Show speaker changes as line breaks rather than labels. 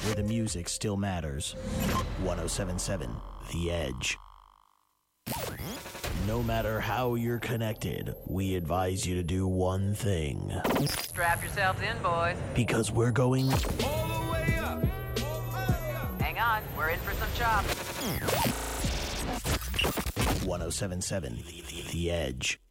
where the music still matters. 107.7 The Edge. No matter how you're connected, we advise you to do one thing.
Strap yourselves in, boys.
Because we're going
All the way up.
Hang on, we're in for some chops.
107.7 The Edge.